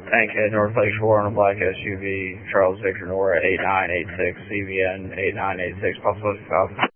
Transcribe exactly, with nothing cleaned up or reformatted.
Bankhead, North Lake Shore on a black S U V, Charles Victor Nora eight nine eight six, C V N eight nine eight six, possible Falcon.